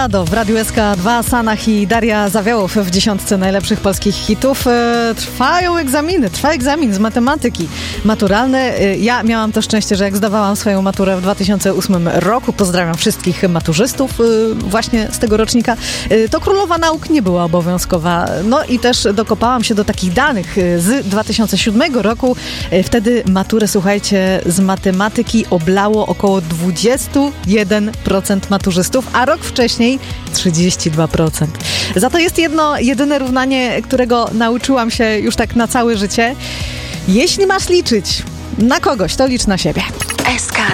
W Radiu SK2 Sanach i Daria Zawiałow w 10 najlepszych polskich hitów. Trwa egzamin z matematyki maturalny. Ja miałam to szczęście, że jak zdawałam swoją maturę w 2008 roku, pozdrawiam wszystkich maturzystów właśnie z tego rocznika, to królowa nauk nie była obowiązkowa. No i też dokopałam się do takich danych z 2007 roku. Wtedy maturę, słuchajcie, z matematyki oblało około 21% maturzystów, a rok wcześniej 32%. Za to jest jedno, jedyne równanie, którego nauczyłam się już tak na całe życie. Jeśli masz liczyć na kogoś, to licz na siebie. SK2